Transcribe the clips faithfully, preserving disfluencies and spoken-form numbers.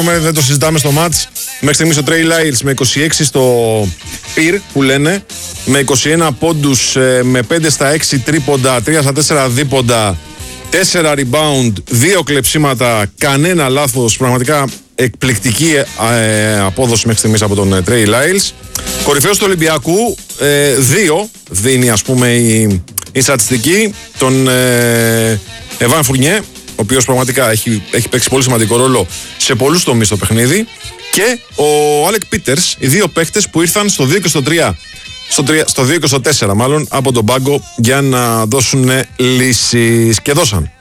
Δεν το συζητάμε στο μάτς. Μέχρι στιγμής ο Trey Lyles με είκοσι έξι στο πυρ που λένε, με είκοσι ένα πόντους, με πέντε στα έξι τρίποντα, τρία στα τέσσερα δίποντα, τέσσερα rebound, δύο κλεψίματα, κανένα λάθος. Πραγματικά εκπληκτική ε, απόδοση μέχρι στιγμής από τον Trey Lyles. Κορυφαίος του Ολυμπιακού, ε, δύο δίνει ας πούμε η, η στατιστική, τον ε, Εβάν Φουρνιέ, ο οποίος πραγματικά έχει, έχει παίξει πολύ σημαντικό ρόλο σε πολλούς τομείς στο παιχνίδι, και ο Άλεκ Πίτερς, οι δύο παίχτες που ήρθαν στο δύο και στο τρία, στο, τρία, στο δύο και στο τέσσερα μάλλον, από τον πάγκο για να δώσουν λύσεις, και δώσαν.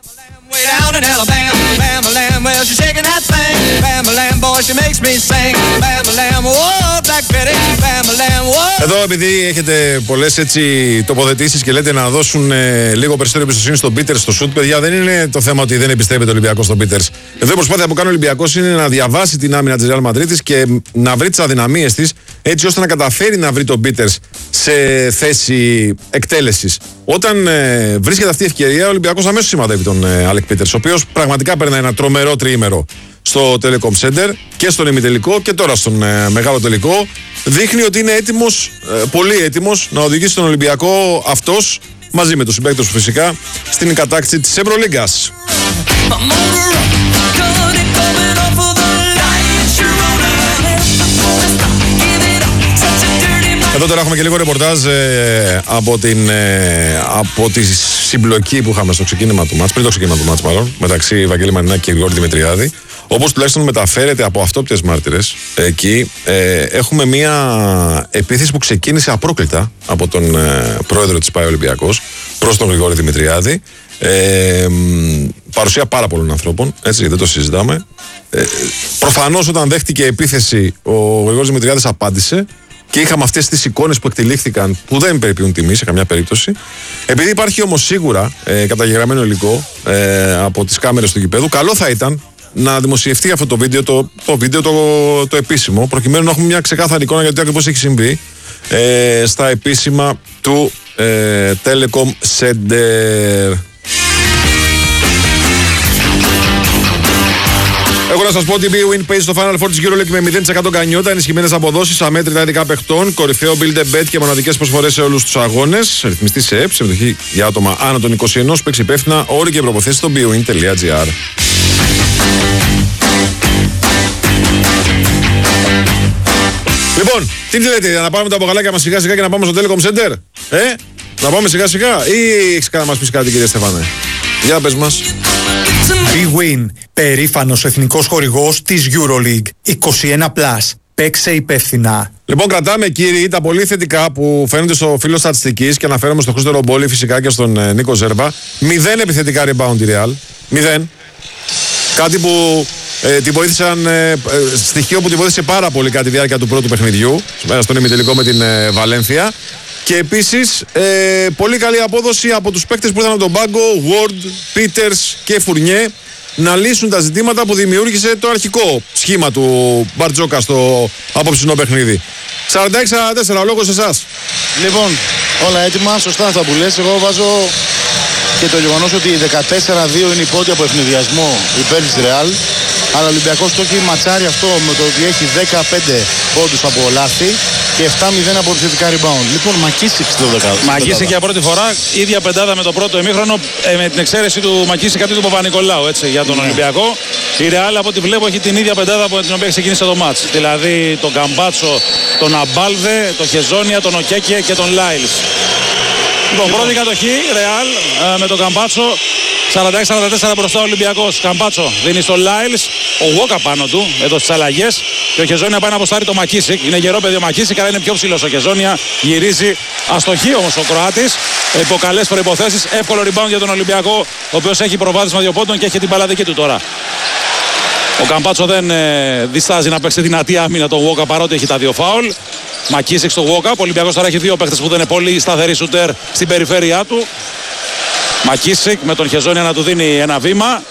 Εδώ, επειδή έχετε πολλές έτσι τοποθετήσεις και λέτε να δώσουν ε, λίγο περισσότερη εμπιστοσύνη στον Πίτερς στο σουτ, παιδιά, δεν είναι το θέμα ότι δεν εμπιστεύεται ο Ολυμπιακός στον Πίτερς. Εδώ η προσπάθεια που κάνει ο Ολυμπιακός είναι να διαβάσει την άμυνα της Ρεάλ Μαδρίτης και να βρει τις αδυναμίες της, έτσι ώστε να καταφέρει να βρει τον Πίτερς σε θέση εκτέλεσης. Όταν ε, βρίσκεται αυτή η ευκαιρία, ο Ολυμπιακός αμέσως σημαδεύει τον ε, Άλεκ Πίτερς, ο οποίος πραγματικά παίρνει ένα τρομερό τριήμερο στο Telecom Center και στον ημιτελικό και τώρα στον ε, μεγάλο τελικό. Δείχνει ότι είναι έτοιμος, ε, πολύ έτοιμος να οδηγήσει τον Ολυμπιακό αυτός, μαζί με τους συμπαίκτες του φυσικά, στην κατάκτηση της Ευρωλίγκας. Εδώ τώρα έχουμε και λίγο ρεπορτάζ ε, από, την, ε, από τη συμπλοκή που είχαμε στο ξεκίνημα του μάτς, πριν το ξεκίνημα του μάτς μάλλον, μεταξύ Βαγγέλη Μαρινάκη και Γρηγόρη Δημητριάδη. Όπως τουλάχιστον μεταφέρεται από αυτόπτες μάρτυρες, εκεί ε, έχουμε μια επίθεση που ξεκίνησε απρόκλητα από τον ε, πρόεδρο της ΠΑΕ Ολυμπιακός προς τον Γρηγόρη Δημητριάδη. Ε, παρουσία πάρα πολλών ανθρώπων, έτσι, δεν το συζητάμε. Ε, προφανώς όταν δέχτηκε επίθεση ο Γρηγόρης Δημητριάδης απάντησε. Και είχαμε αυτές τις εικόνες που εκτελήχθηκαν, που δεν περιποιούν τιμή σε καμιά περίπτωση. Επειδή υπάρχει όμως σίγουρα ε, καταγεγραμμένο υλικό ε, από τις κάμερες του γηπέδου, καλό θα ήταν να δημοσιευτεί αυτό το βίντεο, το, το βίντεο το, το επίσημο, προκειμένου να έχουμε μια ξεκάθαρη εικόνα για το τι ακριβώς έχει συμβεί ε, στα επίσημα του ε, Telecom Center. Έχω να σας πω ότι η BWIN παίζει στο Final Four της EuroLeague με μηδέν τοις εκατό κανιότα, ενισχυμένες αποδόσεις, αμέτρητα ειδικά παιχτών, κορυφαίο build a bet και μοναδικές προσφορές σε όλους τους αγώνες. Ρυθμιστή σε ΕΠ, συμμετοχή για άτομα άνω των είκοσι ένα, παίξει υπεύθυνα, όροι και προποθέσεις στο bwin τελεία gr. Λοιπόν, τι λέτε, να πάμε τα μπογαλάκια μας σιγά σιγά και να πάμε στο Telecom Center? Ε, να πάμε σιγά σιγά ή έχεις να μας πεις κάτι, κύριε Στεφάνε? Για πες μας. BWIN, περήφανος εθνικός χορηγός της EuroLeague. είκοσι ένα πλας. Παίξε υπεύθυνα. Λοιπόν, κρατάμε, κύριοι, τα πολύ θετικά που φαίνονται στο φύλλο στατιστικής και αναφέρομαι στον Χρήστο Ρομπόλη φυσικά και στον ε, Νίκο Ζέρβα. Μηδέν επιθετικά rebound η Real. Μηδέν. Κάτι που ε, τη βοήθησαν, ε, ε, στοιχείο που τη βοήθησε πάρα πολύ κατά τη διάρκεια του πρώτου παιχνιδιού, στον ημιτελικό με την ε, Βαλένθια. Και επίσης ε, πολύ καλή απόδοση από τους παίκτες που ήταν από τον πάγκο, Ward, Peters και Fournier, να λύσουν τα ζητήματα που δημιούργησε το αρχικό σχήμα του Μπαρτζόκα στο απόψινό παιχνίδι. σαράντα έξι σαράντα τέσσερα, ο λόγος σε εσάς. Λοιπόν, όλα έτοιμα, σωστά αυτά που λες. Εγώ βάζω και το γεγονός ότι δεκατέσσερα δύο είναι η πρώτη από ευνηδιασμό υπέρ της Real. Αλλά ο Ολυμπιακός το έχει ματσάρει αυτό με το ότι έχει δεκαπέντε πόντους από λάθη και επτά μηδέν από επιθετικά rebound. Λοιπόν, Μακίσικ στο δεκάδο. Μακίσικ για πρώτη φορά, ίδια πεντάδα με το πρώτο ημίχρονο, ε, με την εξαίρεση του Μακίσικ αντί του Παπα-Νικολάου, έτσι, για τον ναι. Ολυμπιακό. Η Real, από ό,τι βλέπω, έχει την ίδια πεντάδα από την οποία ξεκίνησε το μάτς. Δηλαδή τον Καμπάτσο, τον Αμπάλδε, τον Χεζόνια, τον Οκέκε και τον Λάιλς. Λοιπόν, πρώτη κατοχή, Real ε, με τον Καμπάτσο. σαράντα έξι σαράντα τέσσερα μπροστά ο Ολυμπιακός. Καμπάτσο δίνει στο Λάιλς, ο Γουόκα πάνω του, εδώ στις αλλαγές. Και ο Χεζόνια πάει να αποστάρει το Μακίσικ. Είναι γερό παιδί ο Μακίσικ, αλλά είναι πιο ψηλός ο Χεζόνια. Γυρίζει, αστοχή όμως ο Κροάτης. Υπό καλές προϋποθέσεις. Εύκολο rebound για τον Ολυμπιακό, ο οποίος έχει προβάδισμα δύο πόντων και έχει την μπάλα δική του τώρα. Ο Καμπάτσο δεν ε, διστάζει να παίξει δυνατή άμυνα τον Γουόκα παρότι έχει τα δύο φάουλ. Μακίσικ στο Γουόκα. Ο Ολυμπιακός τώρα έχει δύο παίκτες που δεν είναι πολύ σταθεροί σουτέρ στην περιφέρειά του. Μακίσικ με τον Χεζόνια να του δίνει ένα βήμα.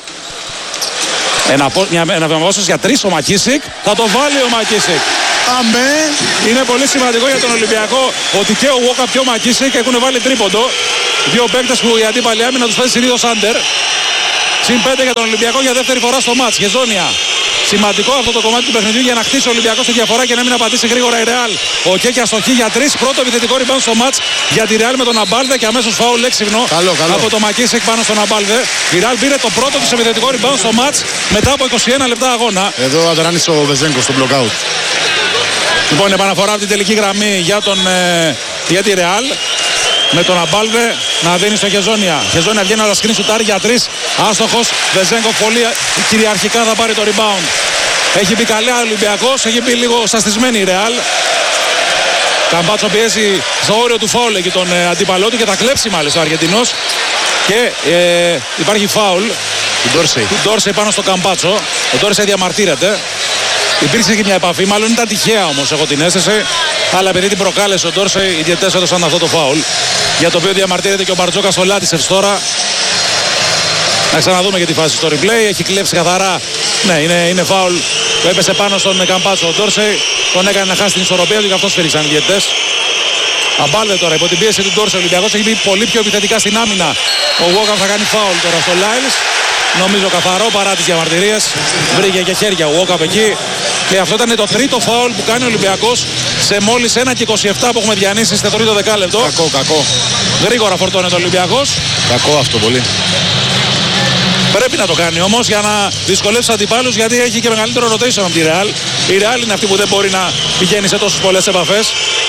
Ένα, μια, ένα βήμα για τρεις ο Μακίσικ. Θα το βάλει ο Μακίσικ. Αμέ. Είναι πολύ σημαντικό για τον Ολυμπιακό ότι και ο Γουόκα και ο Μακίσικ έχουν βάλει τρίποντο. Δύο παίκτες που η αντίπαλη άμυνα τους φέρει συνήθως άντερ. Συν πέντε για τον Ολυμπιακό για δεύτερη φορά στο μάτς. Χεζόνια Σημαντικό αυτό το κομμάτι του παιχνιδιού για να χτίσει ο Ολυμπιακός τη διαφορά και να μην απαντήσει γρήγορα η Ρεάλ. Ο Κέκια αστοχή για τρεις. Πρώτο επιθετικό rebound στο μάτς για τη Ρεάλ με τον Αμπάλδε και αμέσως φάουλ έξυπνο Καλό, καλό. από το Μακίσικ πάνω στον Αμπάλδε. Η Ρεάλ πήρε το πρώτο της επιθετικό rebound στο μάτς μετά από είκοσι ένα λεπτά αγώνα. Εδώ αδράνησε ο Βεζέγκοφ στο blockout. Λοιπόν, επαναφορά από την τελική γραμμή για, τον, ε, για τη Ρεάλ. Με τον Αμπάλδε να δίνει στο Χεζόνια. Χεζόνια βγαίνει να σκριν σουτάρει για τρεις. Άστοχος. Βεζέγκοφ πολύ κυριαρχικά θα πάρει το rebound. Έχει μπει καλά ο Ολυμπιακός. Έχει μπει λίγο σαστισμένη η Ρεάλ. Καμπάτσο πιέζει στο όριο του φάουλ εκεί τον ε, αντίπαλό του και θα κλέψει μάλιστα ο Αργεντινός. Και ε, υπάρχει φάουλ Του Ντόρσεϊ. του Ντόρσεϊ πάνω στο Καμπάτσο. Ο Ντόρσεϊ διαμαρτύρεται. Υπήρξε και μια επαφή, μάλλον ήταν τυχαία όμως, έχω την αίσθηση. Αλλά επειδή την προκάλεσε ο Ντόρσεϊ, οι διαιτητές έδωσαν αυτό το φάουλ. Για το οποίο διαμαρτύρεται και ο Μπαρτζόκας στο Λάτισεφς τώρα. Να ξαναδούμε και τη φάση στο replay. Έχει κλέψει καθαρά. Ναι, είναι, είναι φάουλ που έπεσε πάνω στον Καμπάτσο ο Ντόρσεϊ. Τον έκανε να χάσει την ισορροπία του και αυτό σφύριξαν οι διαιτητές. Αμπάλδε τώρα υπό την πίεση του Ντόρσεϊ. Ο Ολυμπιακός έχει μπει πολύ πιο επιθετικά στην άμυνα. Ο Walkup θα κάνει φάουλ τώρα στο Lyles. Νομίζω καθαρό παρά τις διαμαρτυρίες. Βρήκε και χέρια ο Walkup εκεί. Και αυτό ήταν το τρίτο φάουλ που κάνει ο Ολυμπιακός σε μόλις ένα και είκοσι επτά που έχουμε διανύσει στο τρίτο δεκάλεπτο. Κακό, κακό. Γρήγορα φορτώνεται ο Ολυμπιακός. Κακό αυτό πολύ. Πρέπει να το κάνει όμως για να δυσκολεύσει τους αντιπάλους, γιατί έχει και μεγαλύτερο rotation από τη Real. Η Real είναι αυτή που δεν μπορεί να πηγαίνει σε τόσες πολλές επαφές.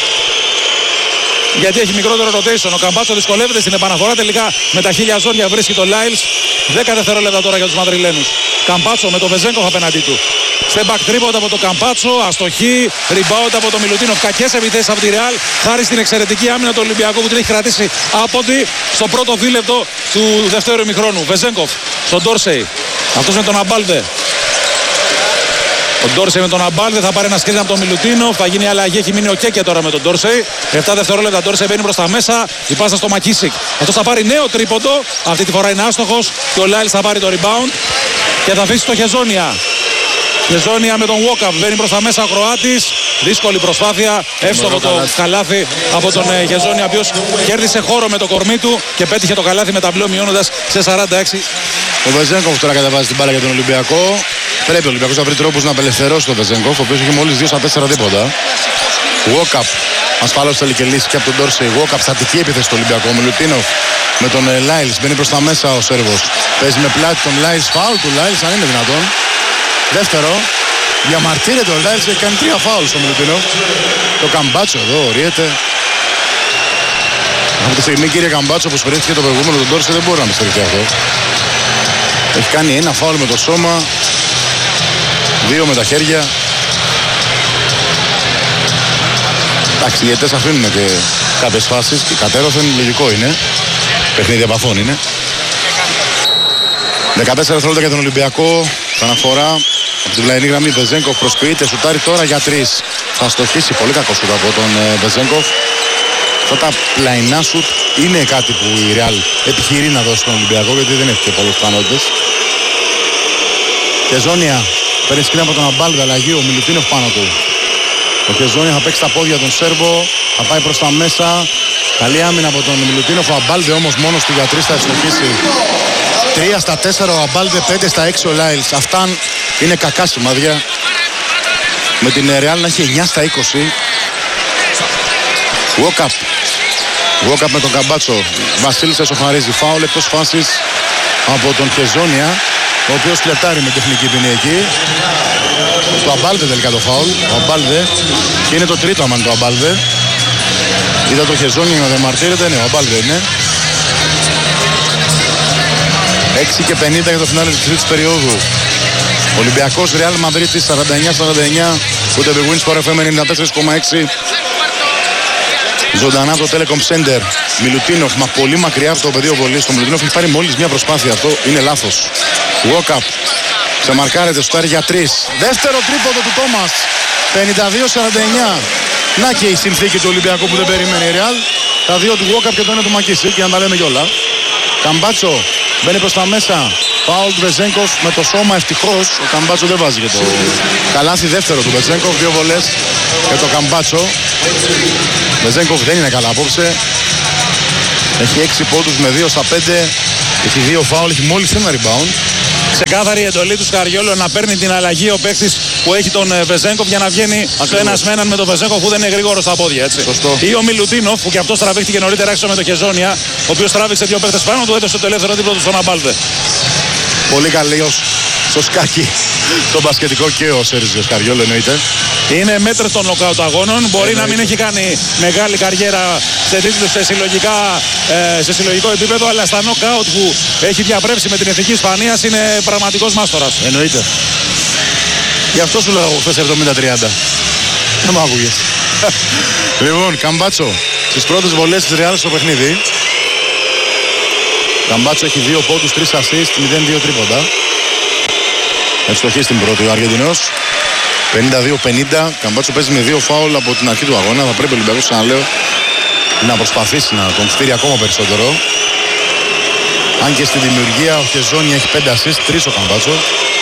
Γιατί έχει μικρότερο rotation. Ο Καμπάτσο δυσκολεύεται στην επαναφορά. Τελικά με τα χίλια ζόρια βρίσκει το Lyles. δέκα δευτερόλεπτα τώρα για τους Μαδριλένους. Καμπάτσο με το Βεζέγκοφ απέναντί του. Step back τρίποντα από το Καμπάτσο. Αστοχή. Rebound από το Μιλουτίνοφ. Κακές επιθέσεις από τη Real. Χάρη στην εξαιρετική άμυνα του Ολυμπιακού που την έχει κρατήσει άποντη στο πρώτο δίλεπτο του δευτέρου ημιχρόνου. Βεζέγκοφ στον Ντόρσεϊ. Αυτός με τον Αμπάλδε. Ο Ντόρσεϊ με τον Αμπάλδε θα πάρει ένα σκριν από τον Μιλουτίνοφ. Θα γίνει αλλαγή. Έχει μείνει ο Κέκια τώρα με τον Ντόρσεϊ. επτά δευτερόλεπτα. Ο Ντόρσεϊ μπαίνει προς τα μέσα. Η πάσα στο Μακίσικ. Αυτός θα πάρει νέο τρίποντο. Αυτή τη φορά είναι άστοχος. Και ο Λάιλς θα πάρει το rebound. Και θα αφήσει το Χεζόνια. Χεζόνια με τον Walkup. Μπαίνει προς τα μέσα ο Κροάτης. Δύσκολη προσπάθεια. Εύστοχο το καλάθι από τον Χεζόνια, ο οποίος κέρδισε χώρο με το κορμί του και πέτυχε το καλάθι με ταμπλό μειώνοντας σε σαράντα έξι. Ο Βεζέγκοφ τώρα κατεβάζει την μπάλα για τον Ολυμπιακό. Πρέπει ο Ολυμπιακός να βρει τρόπους να απελευθερώσει τον Βεζέγκοφ, ο οποίος έχει μόλις δύο στα τέσσερα δίποντα. Walkup ασφαλώς θέλει και λύση και από τον Ντόρσεϊ. Walkup στατική επίθεση στο Ολυμπιακό. Μιλουτίνοφ με τον Lyles. Μπαίνει προς τα μέσα ο Σέρβος. Παίζει με πλάτη τον Lyles. Φάουλ του Lyles, αν είναι δυνατόν. Δεύτερο. Διαμαρτύρεται ο Lyles και κάνει τρία φάουλ στο Μιλουτίνοφ. Το Καμπάτσο εδώ οριέται. Από τη στιγμή, κύριε Καμπάτσο, που σφυρίχθηκε το προηγούμενο τον Ντόρσεϊ, δεν μπορεί να με σφυριχθεί αυτό. Έχει κάνει ένα φάουλ με το σώμα, δύο με τα χέρια. Εντάξει, οι διαιτητές αφήνουν και κάποιες φάσεις και κατέρωθεν, λογικό είναι. Παιχνίδι επαφών είναι. δεκατέσσερα δευτερόλεπτα για τον Ολυμπιακό. Αναφορά από την πλαϊνή γραμμή. Βεζέγκοφ προσποιείται, σουτάρει τώρα για τρεις. Θα στοχίσει, πολύ κακό σουτ από τον Βεζέγκοφ. Αυτά τα πλαϊνά σουτ είναι κάτι που η Real επιχειρεί να δώσει στον Ολυμπιακό, γιατί δεν έχει και πολλές πιθανότητες. Χεζόνια παίρνει σκριν από τον Αμπάλδε, αλλαγή, ο Μιλουτίνοφ πάνω του. Ο Χεζόνια θα παίξει τα πόδια τον Σέρβο, θα πάει προς τα μέσα. Καλή άμυνα από τον Μιλουτίνοφ, ο Αμπάλδε όμως μόνος του για τρεις θα ευστοχίσει. τρία στα τέσσερα ο Αμπάλδε, πέντε στα έξι ο Lyles. Αυτά είναι κακά σημάδια. Με την Real να έχει εννιά στα είκοσι. Walkup. Walkup με τον Καμπάτσο. Βασίλης εσωφαρίζει φάουλ εκτός φάσης από τον Χεζόνια, ο οποίος φλερτάρει με τεχνική ποινή εκεί. Το Αμπάλδε τελικά το φάουλ. Ο Αμπάλδε. Και είναι το τρίτο άμα είναι το Αμπάλδε. Είδα το Χεζόνια να διαμαρτύρεται. Ναι, ο Αμπάλδε είναι. έξι και πενήντα για το φινάλε της τρίτης περίοδου. Ολυμπιακός Real Madrid σαράντα εννιά σαράντα εννιά. Ούτε Big Win Sport εφ εμ ενενήντα τέσσερα κόμμα έξι. Ζωντανά από το Telecom Center. Μιλουτίνοφ, μα πολύ μακριά από το πεδίο βολής. Το Μιλουτίνοφ έχει πάρει μόλις μια προσπάθεια. Αυτό είναι λάθος. Walkup. Ξεμαρκάρεται, σουτάρει για τρεις. Δεύτερο τρίποντο του Τόμας. πενήντα δύο σαράντα εννιά. Να και η συνθήκη του Ολυμπιακού που δεν περιμένει η Real. Τα δύο του Walkup και το ένα του Μακίσικ, για να τα λέμε κιόλα. Καμπάτσο μπαίνει προς τα μέσα. Φάουλ του Βεζέγκοφ με το σώμα, ευτυχώς. Ο Καμπάτσο δεν βάζει και το καλάθι δεύτερο του Βεζέγκοφ. Δύο βολές για το Καμπάτσο. Βεζέγκοφ δεν είναι καλά απόψε. Έχει έξι πόντους με δύο στα πέντε. Έχει δύο φάουλ, έχει μόλις ένα rebound. Ξεκάθαρη εντολή του Σκαριόλου να παίρνει την αλλαγή ο παίκτης που έχει τον Βεζένκοφ για να βγαίνει στο ένας με έναν με τον Βεζένκοφ που δεν είναι γρήγορο στα πόδια. Έτσι. Ή ο Μιλουτίνοφ που και αυτό τραβήχτηκε νωρίτερα έξω με το Χεζόνια, ο οποίος τράβηξε δύο παίκτες πάνω του, έδωσε το ελεύθερο δίπλο του στον Αμπάλδε. Πολύ καλή στο σκάκι το μπασκετικό και ο Σέρζιο Σκαριόλου εννοείται. Είναι μέτρε των νοκάουτ αγώνων. Μπορεί να μην έχει κάνει μεγάλη καριέρα σε τίτλους σε, συλλογικά, ε, σε συλλογικό επίπεδο, αλλά στα νοκάουτ που έχει διαπρέψει με την Εθνική Ισπανίας είναι πραγματικός μάστορας. Εννοείται. Γι' αυτό σου λέω χθες εβδομήντα τριάντα. Δεν μ' άκουγες. Λοιπόν, Καμπάτσο στις πρώτες βολές της Ρεάλ στο παιχνίδι. Καμπάτσο έχει δύο πόντους, τρεις ασίστ, μηδέν δύο τρίποντα. Ευστοχή στην πρώτη ο Αργεντινός. πενήντα δύο πενήντα. Καμπάτσο παίζει με δύο φάουλ από την αρχή του αγώνα. Θα πρέπει ο Ολυμπιακός, ξαναλέω, να προσπαθήσει να τον στείλει ακόμα περισσότερο. Αν και στη δημιουργία ο Χεζόνια έχει πέντε ασίστ, τρεις ο Καμπάτσο.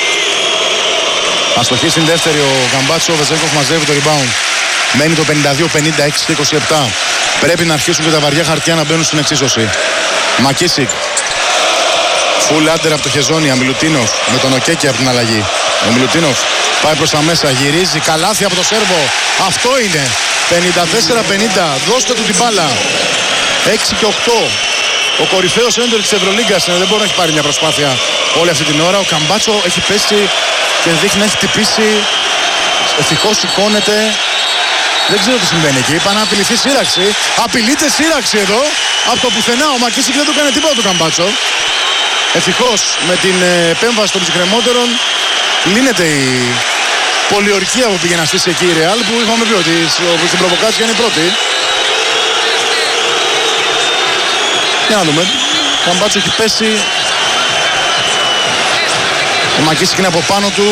Αστοχή στην δεύτερη ο Καμπάτσο. Ο Βεζένκοφ μαζεύει το rebound. Μένει το πενήντα δύο πενήντα έξι και είκοσι επτά. Πρέπει να αρχίσουν και τα βαριά χαρτιά να μπαίνουν στην εξίσωση. Μακίσικ. Φουλ άντερ από το Χεζόνια. Μιλουτίνοφ με τον Οκέκη από την αλλαγή. Ο Μιλουτίνοφ πάει προς τα μέσα. Γυρίζει. Καλάθι από το Σέρβο. Αυτό είναι. πενήντα τέσσερα πενήντα. Δώστε του την μπάλα. έξι και οκτώ. Ο κορυφαίος έντερ της Ευρωλίγκας. Δεν μπορεί να έχει πάρει μια προσπάθεια όλη αυτή την ώρα. Ο Καμπάτσο έχει πέσει και δείχνει να έχει χτυπήσει. Ευτυχώς σηκώνεται. Δεν ξέρω τι συμβαίνει εκεί. Είπα να απειληθεί σύραξη. Απειλείται σύραξη εδώ. Από το πουθενά ο Μακίσικ δεν του κάνει τίποτα του Καμπάτσο. Ευτυχώς με την επέμβαση των ψυχρεμότερων λύνεται η πολιορκία που πήγε να στήσει εκεί η Ρεάλ, που είχαμε πει ότι στην προβοκάτσια είναι η πρώτη. Για να δούμε. Ο Καμπάτσο έχει πέσει. Ο Μακίσικ είναι από πάνω του.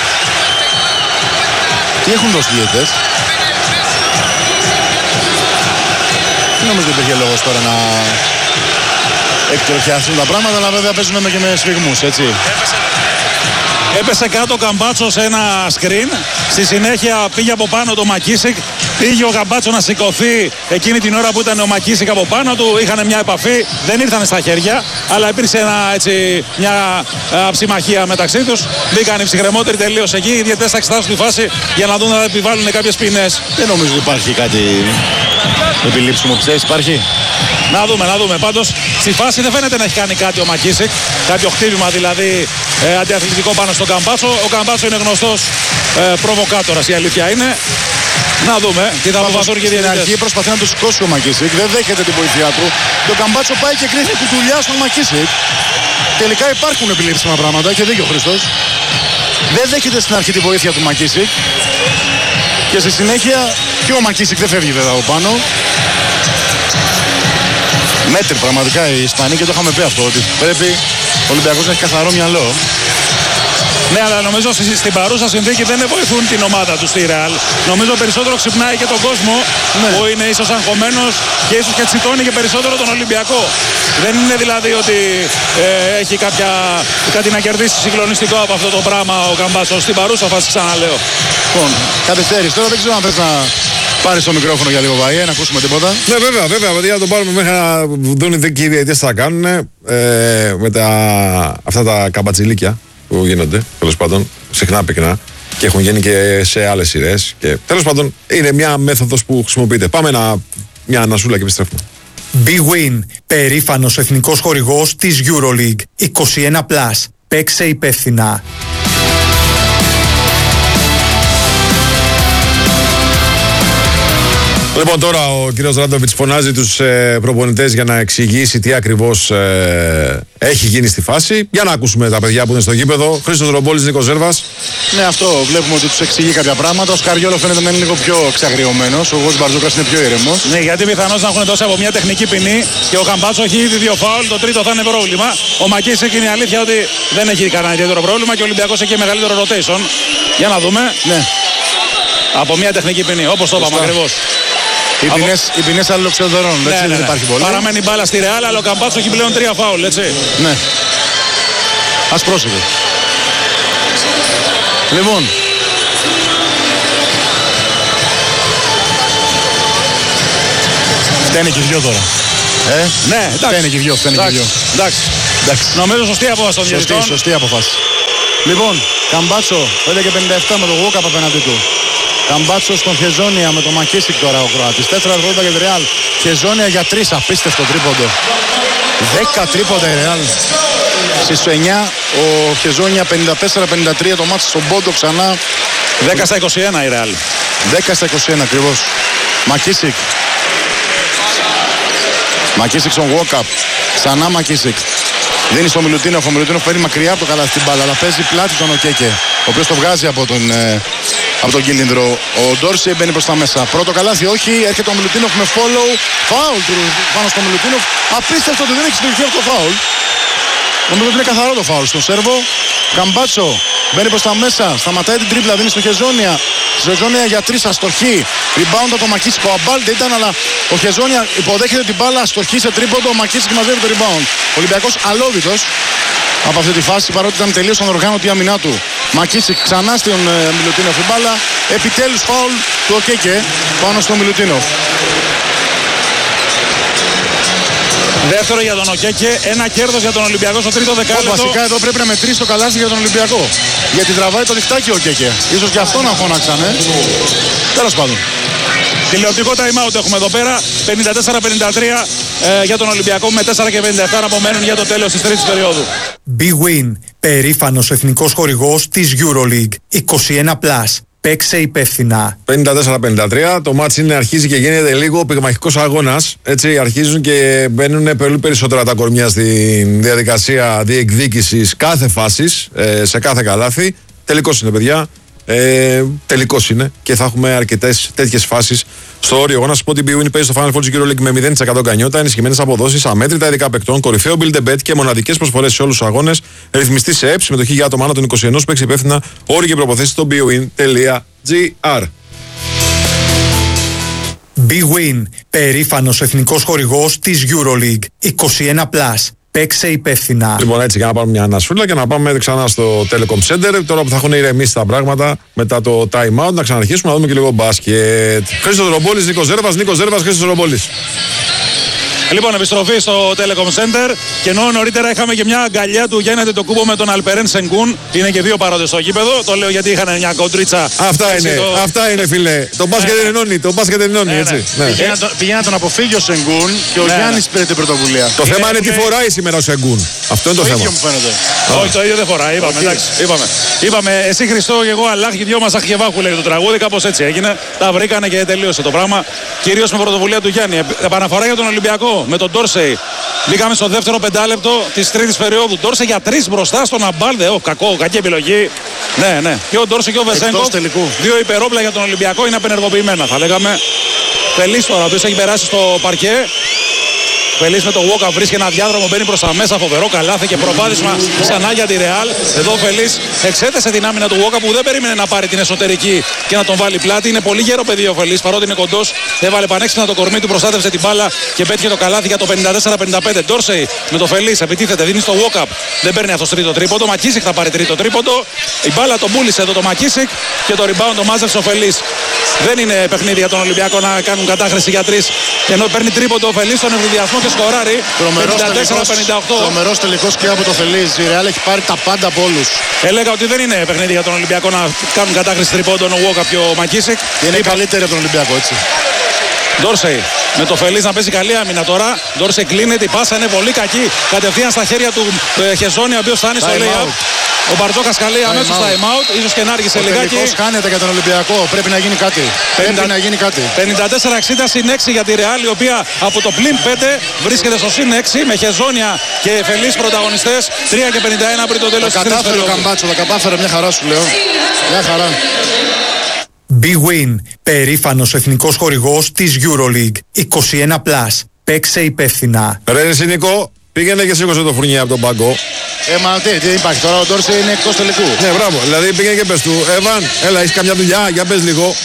Τι έχουν δώσει οι διαιτητές? Δεν νομίζω ότι υπήρχε λόγος τώρα να εκτροχιάσουν τα πράγματα, αλλά βέβαια παίζουμε και με σφιγμούς, έτσι. Έπεσε κάτω ο Καμπάτσο σε ένα screen. Στη συνέχεια πήγε από πάνω το Μακίσικ. Πήγε ο Καμπάτσο να σηκωθεί εκείνη την ώρα που ήταν ο Μακίσικ από πάνω του. Είχαν μια επαφή, δεν ήρθαν στα χέρια, αλλά υπήρξε ένα, έτσι, μια α, ψημαχία μεταξύ τους. Μπήκαν οι ψυχρεμότεροι τελείως εκεί. Οι διαιτητές θα εξετάσουν τη φάση για να δουν να επιβάλλουν κάποιες ποινές. Δεν νομίζω ότι υπάρχει κάτι επιλήψιμο, πιστεύεις υπάρχει? Να δούμε, να δούμε. Πάντως στη φάση δεν φαίνεται να έχει κάνει κάτι ο Μακίσικ. Κάποιο χτύπημα δηλαδή ε, αντιαθλητικό πάνω στον Καμπάτσο. Ο Καμπάτσο είναι γνωστός ε, προβοκάτορας, η αλήθεια είναι. Να δούμε τι θα αποφασίσουν και οι διαιτητές. Στην αρχή προσπαθεί να του σηκώσει ο Μακίσικ, δεν δέχεται την βοήθειά του. Το Καμπάτσο πάει και κρύβει κουτουλιά στον Μακίσικ. Τελικά υπάρχουν επιλήψιμα πράγματα, έχει δίκιο ο Χριστός. Δεν δέχεται στην αρχή τη βοήθεια του Μακίσικ. Και στη συνέχεια και ο Μακίσικ δεν φεύγει βέβαια από πάνω. Μέτρη πραγματικά οι Ισπανοί, και το είχαμε πει αυτό, ότι πρέπει ο Ολυμπιακός να έχει καθαρό μυαλό. Ναι, αλλά νομίζω στην παρούσα συνθήκη δεν βοηθούν την ομάδα του στη Ρεάλ. Νομίζω περισσότερο ξυπνάει και τον κόσμο, ναι, που είναι ίσως αγχωμένος και ίσως και τσιτώνει και περισσότερο τον Ολυμπιακό. Δεν είναι δηλαδή ότι ε, έχει κάποια, κάτι να κερδίσει συγκλονιστικό από αυτό το πράγμα ο Καμπάτσος. Στην παρούσα φάση, ξαναλέω. Λοιπόν, καθυστέρηση. Τώρα δεν ξέρω αν θες να πάρεις το μικρόφωνο για λίγο, Βαΐε, να ακούσουμε τίποτα. Ναι, βέβαια, βέβαια. Γιατί να το πάρουμε μέχρι να δουν οι διαιτητές τι θα κάνουν ε, με τα, αυτά τα καμπατσιλίκια που γίνονται, τέλος πάντων, συχνά πυκνά και έχουν γίνει και σε άλλες σειρές. Και τέλος πάντων είναι μια μέθοδος που χρησιμοποιείται. Πάμε να, μια ανασούλα και επιστρέφουμε. Big Win, περήφανος εθνικός χορηγός της EuroLeague. είκοσι ένα συν. Παίξε υπεύθυνα. Λοιπόν, τώρα ο κύριος Ράντοβιτς φωνάζει τους ε, προπονητές για να εξηγήσει τι ακριβώς ε, έχει γίνει στη φάση. Για να ακούσουμε τα παιδιά που είναι στο γήπεδο. Χρήστος Ρομπόλης, Νίκος Ζέρβας. Ναι, αυτό βλέπουμε ότι τους εξηγεί κάποια πράγματα. Ο Σκαριόλο φαίνεται να είναι λίγο πιο εξαγριωμένος. Ο Γος Μπαρτζόκας είναι πιο ηρεμός. Ναι, γιατί πιθανώς να έχουν δώσει από μια τεχνική ποινή και ο Καμπάτσο έχει ήδη δύο φάουλ. Το τρίτο θα είναι πρόβλημα. Ο Μακίσικ είναι η αλήθεια ότι δεν έχει κανένα ιδιαίτερο πρόβλημα και ο Ολυμπιακός έχει μεγαλύτερο rotation. Για να δούμε. Ναι. Από μια τεχνική ποινή, όπως το είπαμε ακριβώς. Οι από... ποινές, οι ποινές αλληλοξενδωρών, ναι, έτσι, ναι, δεν ναι. υπάρχει πολύ. Παραμένει μπάλα στη Ρεάλ, αλλά ο Καμπάτσο έχει πλέον τρία φάουλ, έτσι. Ναι. Ας πρόσεχε. Λοιπόν. Φταίνε και δυο τώρα. Ε, ναι, εντάξει. Φταίνε και δυο, φταίνε και δυο. Εντάξει. εντάξει. Νομίζω σωστή απόφαση των διαιτητών. Σωστή, σωστή απόφαση. Λοιπόν, Καμπάτσο πέντε και πενήντα επτά με τον Γουόκαπ απέναντί του. Καμπάτσο στον Χεζόνια με τον Μακίσικ τώρα ο Κροάτης. τέσσερα ογδόντα για τη Ρεάλ. Χεζόνια για τρία, απίστευτο τρίποντο. δέκα τρίποντα η Ρεάλ. Στις εννιά ο Χεζόνια πενήντα τέσσερα πενήντα τρία το μάτς στον πόντο ξανά. δέκα στα είκοσι ένα η Ρεάλ. δέκα στα είκοσι ένα ακριβώς. Μακίσικ. Μακίσικ στον Γουόκαπ. Ξανά Μακίσικ. Δίνει στο Μιλουτίνοφ. Ο Μιλουτίνοφ παίρνει μακριά από το καλάθι την μπάλα, αλλά παίζει πλάτη τον Οκέκε, ο οποίος το βγάζει από τον, ε, από τον κύλινδρο. Ο Ντόρσεϊ μπαίνει προς τα μέσα. Πρώτο καλάθι, όχι. Έρχεται ο Μιλουτίνοφ με follow. Φάουλ του πάνω στο Μιλουτίνοφ. Απίστευτο ότι δεν έχει συλλογηθεί αυτό το φάουλ. Νομίζω ότι είναι καθαρό το φάουλ στον Σέρβο. Καμπάτσο μπαίνει προς τα μέσα. Σταματάει την τρίπλα, δίνει στο Χεζόνια. Στη Χεζόνια για τρεις, αστοχή. Rebound από το Μακίσικ. Ο Αμπάλντε ήταν, αλλά ο Χεζόνια υποδέχεται την μπάλα. Αστοχή σε τρίποντο. Ο Μακίσικ μαζεύει το rebound. Ο Ολυμπιακός αλόβητος από αυτή τη φάση, παρότι ήταν τελείως ανοργάνωτη η άμυνά του. Μακίσικ ξανά στον ε, Μιλουτίνοφ η μπάλα. Επιτέλους φάουλ του Οκέκε πάνω στο Μιλουτίνοφ. Δεύτερο για τον Οκέκε, ένα κέρδος για τον Ολυμπιακό στο τρίτο δεκάλεπτο. Βασικά εδώ πρέπει να μετρήσει το καλάθι για τον Ολυμπιακό. Γιατί τραβάει το διχτάκι ο Οκέκε. Ίσως και αυτό να φώναξανε. Τέλος πάντων. Τηλεοπτικό time out έχουμε εδώ πέρα. πενήντα τέσσερα πενήντα τρία ε, για τον Ολυμπιακό με τέσσερα και πενήντα επτά να απομένουν για το τέλος της τρίτης περίοδου. Big Win, περήφανος εθνικός χορηγός της EuroLeague. είκοσι ένα συν. Παίξε υπεύθυνα. πενήντα τέσσερα πενήντα τρία. Το μάτς είναι, αρχίζει και γίνεται λίγο πυγμαχικός αγώνας. Έτσι αρχίζουν και μπαίνουν πολύ περισσότερα τα κορμιά στη διαδικασία διεκδίκησης κάθε φάσης, ε, σε κάθε καλάθι. Τελικός είναι, παιδιά. Ε, τελικός είναι και θα έχουμε αρκετές τέτοιες φάσεις στο όριο. Εγώ να σας πω ότι η Big Win παίζει στο Final Four της EuroLeague με μηδέν τοις εκατό γκανιότα, ενισχυμένες αποδόσεις, αμέτρητα ειδικά παικτών, κορυφαίο build and bet και μοναδικές προσφορές σε όλους τους αγώνες. Ρυθμιστή σε ΕΠ, συμμετοχή για άτομα άνω των είκοσι ένα, παίξει υπεύθυνα, όροι και προποθέσεις στο bwin τελεία gr. Big Win, περήφανος εθνικός χορηγός της EuroLeague. είκοσι ένα συν. Παίξε υπεύθυνα. Λοιπόν, έτσι για να πάρουμε μια ανασφούλα και να πάμε ξανά στο Telecom Center. Τώρα που θα έχουν ηρεμήσει τα πράγματα μετά το time out, να ξαναρχίσουμε να δούμε και λίγο μπάσκετ. Χρήστος Ρομπόλης, Νίκος Ζέρβας, Νίκος Ζέρβας, Χρήστος Ρομπόλης. Λοιπόν, επιστροφή στο Telecom Center. Και ενώ νωρίτερα είχαμε και μια αγκαλιά του Γιάννη Αντετοκούμπο με τον Αλπερέν Σενγκούν. Είναι και δύο παρόντες στο γήπεδο. Το λέω γιατί είχαν μια κοντρίτσα. Αυτά είναι, το... αυτά είναι, φίλε. Το μπάσκετ ναι, ενώνει, το μπάσκετ ενώνει, ναι, έτσι. ναι. Ναι. Πηγαίνει να τον αποφύγει ο Σενγκούν και ο ναι, Γιάννης ναι. πήρε την πρωτοβουλία. Το θέμα είναι τι είναι- φοράει σήμερα ο Σενγκούν. Αυτό είναι το Το θέμα. ίδιο μου φαίνεται. Όχι, το ίδιο δεν φοράει. Είπαμε, Okay. εντάξει, είπαμε. Είπαμε, εσύ Χριστό και εγώ Αλλάχ, οι δυο μας αχιεβάχου λέει το τραγούδι. Κάπως έτσι έγινε. Τα βρήκανε και τελείωσε το πράγμα. Κυρίως με πρωτοβουλία του Γιάννη. Επαναφορά για τον Ολυμπιακό με τον Ντόρσεϊ. Μπήκαμε στο δεύτερο πεντάλεπτο της τρίτης περίοδου. Ντόρσεϊ για τρεις μπροστά στον Αμπάλντε. Ω, κακό, κακή επιλογή. Ναι, ναι. Και ο Ντόρσεϊ και ο Βεσέγκοφ. Εκτός τελικού. Δύο υπερόπλα για τον Ολυμπιακό είναι απενεργοποιημένα, θα λέγαμε. Φελής τώρα, ο οποίος έχει περάσει στο παρκέ. Φελής με το Walker βρίσκει ένα διάδρομο, μπαίνει προς τα μέσα, φοβερό καλάθι και προβάδισμα ξανά για τη Ρεάλ. Εδώ ο Φελής εξέθεσε την άμυνα του Walker που δεν περίμενε να πάρει την εσωτερική και να τον βάλει πλάτη. Είναι πολύ γέρο παιδί ο Φελής, παρότι είναι κοντός. Έβαλε πανέξυπνα το κορμί του, προστάτευσε την μπάλα και πέτυχε το καλάθι για το πενήντα τέσσερα πενήντα πέντε. Ντόρσεϊ με το Φελής επιτίθεται, δίνει στο Walker. Δεν παίρνει αυτό τρίτο τρίποντο. Μακίσικ θα πάρει τρίτο τρίποντο. Η μπάλα τον πούλησε εδώ το Μακίσικ και το rebound το μάζεψε ο Φελής. Δεν είναι παιχνίδι για τον Ολυμπιακό να κάνουν κατάχρηση για τρεις. Και ενώ παίρνει τρίποντο ο Φελής στον ευνηδιασμό και σκοράρει. Τρομερός πενήντα τέσσερα τελικός, πενήντα οκτώ. τρομερός τελικός και από το Φελής. Η Ρεάλ έχει πάρει τα πάντα από όλους. Έλεγα ότι δεν είναι παιχνίδι για τον Ολυμπιακό να κάνουν κατάχρηση τριπώντων ο Walker και ο Μακίσικ. Είναι Είπα- καλύτερη από τον Ολυμπιακό, έτσι. Ντόρσεϊ με το Φελής να παίζει καλή άμυνα τώρα. Ντόρσεϊ κλείνεται, η πάσα είναι πολύ κακή. Κατευθείαν στα χέρια του ε, Χεζόνια, ο οποίος φτάνει στο Time lay-up. out. Ο Μπαρτζόκας καλή αμέσως out. time out. Ίσως και να άργησε Ο λιγάκι. τελικός χάνεται για τον Ολυμπιακό. Πρέπει να γίνει κάτι. Πρέπει να γίνει κάτι. πενήντα τέσσερα εξήντα συν έξι για τη Ρεάλ, η οποία από το πλην πέντε βρίσκεται στο συν έξι με Χεζόνια και Φελής πρωταγωνιστές. τρία και πενήντα ένα πριν το τέλος Τα της τρίτης κατάφερε ο περίοδου. Καμπάτσο, τα κατάφερε, μια χαρά σου λέω. Μια χαρά. Big Win, περήφανος εθνικός χορηγός της EuroLeague. είκοσι ένα συν. Παίξε υπεύθυνα. Ρε εσύ Νικό, πήγαινε και σήκωσε το φουρνί από τον πάγκο. Ε, μα τι, τι υπάρχει τώρα, ο Ντόρσεϊ είναι εκτός τελικού. Ναι, μπράβο. Δηλαδή πήγαινε και πες του, Εβαν, έλα, έχεις καμιά δουλειά, για πες λίγο.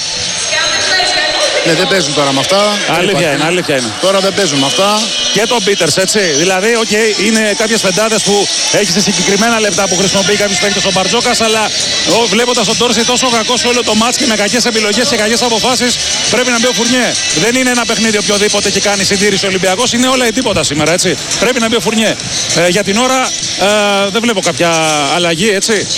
Ναι, δεν παίζουν τώρα με αυτά. Αλήθεια είναι, αλήθεια είναι. Τώρα δεν παίζουν με αυτά. Και τον Πίτερς, έτσι. Δηλαδή, οκ, okay, είναι κάποιες πεντάδες που έχει σε συγκεκριμένα λεπτά που χρησιμοποιεί κάποιους παίκτες ο Μπαρτζόκας, αλλά βλέποντας τον Ντόρσεϊ τόσο κακό σε όλο το μάτς και με κακές επιλογές και κακές αποφάσεις, πρέπει να μπει ο Φουρνιέ. Δεν είναι ένα παιχνίδι οποιοδήποτε και κάνει συντήρηση ο Ολυμπιακός, είναι όλα ή τίποτα σήμερα, έτσι. Πρέπει να μπει ο Φουρνιέ. Ε, για την ώρα ε, δεν βλέπω κάποια αλλαγή, έτσι.